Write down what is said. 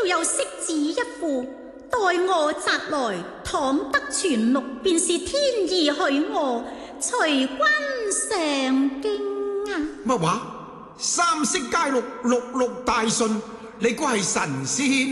有色子一副，待我摘來，倘得全錄，便是天意許我隨君上京啊！ 乜話？三色皆綠，綠綠大順，你估係神仙？